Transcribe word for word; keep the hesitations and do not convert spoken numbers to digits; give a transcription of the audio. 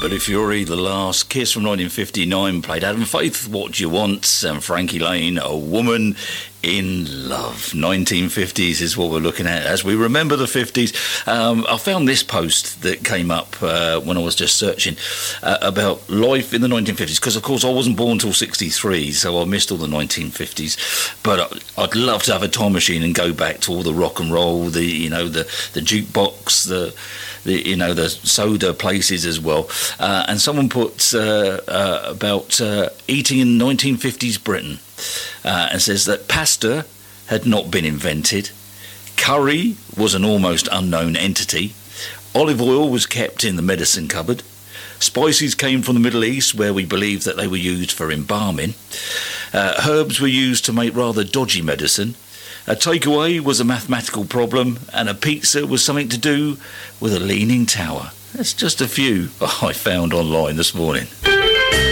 Billy Fury, The Last Kiss from nineteen fifty-nine, played Adam Faith, What Do You Want, and Frankie Lane, A Woman in Love. nineteen fifties is what we're looking at as we remember the fifties. Um, I found this post that came up uh, when I was just searching uh, about life in the nineteen fifties, because of course I wasn't born till sixty-three, so I missed all the nineteen fifties. But I'd love to have a time machine and go back to all the rock and roll, the you know the the jukebox, the the you know the soda places as well. Uh, and someone put uh, uh, about uh, eating in nineteen fifties Britain. Uh, and says that pasta had not been invented, curry was an almost unknown entity, olive oil was kept in the medicine cupboard, spices came from the Middle East where we believe that they were used for embalming, uh, herbs were used to make rather dodgy medicine, a takeaway was a mathematical problem, and a pizza was something to do with a leaning tower. That's just a few I found online this morning.